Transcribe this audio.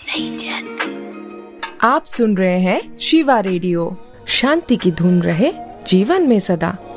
नहीं जानती। आप सुन रहे हैं शिवा रेडियो। शांति की धुन रहे जीवन में सदा।